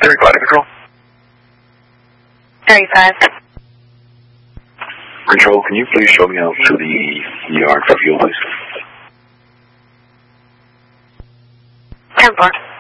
Area Clyde Control. 35. Control, can you please show me out to the yard for fuel, please? 10-4.